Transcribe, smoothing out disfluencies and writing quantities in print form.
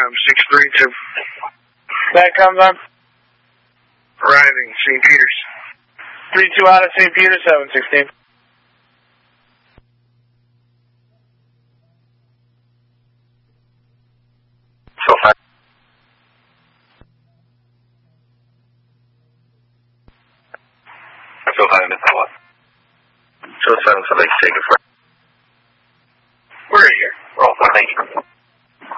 632. That comes on. Arriving, St. Peter's. 32 out of St. Peter's, 716. So far. So far, Mr. What? So far, so they take it for. Where are you? Roll 180.